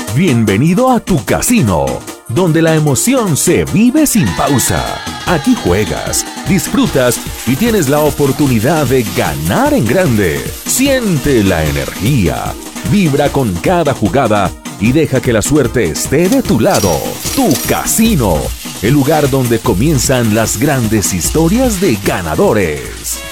Bienvenido a tu casino, donde la emoción se vive sin pausa. Aquí juegas, disfrutas y tienes la oportunidad de ganar en grande. Siente la energía, vibra con cada jugada y deja que la suerte esté de tu lado. Tu casino, el lugar donde comienzan las grandes historias de ganadores.